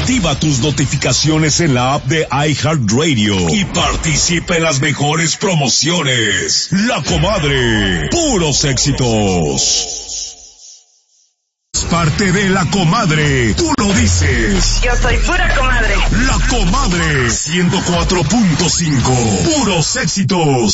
Activa tus notificaciones en la app de iHeartRadio y participa en las mejores promociones. La Comadre, puros éxitos. Parte de La Comadre, tú lo dices. Yo soy pura comadre. La Comadre, 104.5, puros éxitos.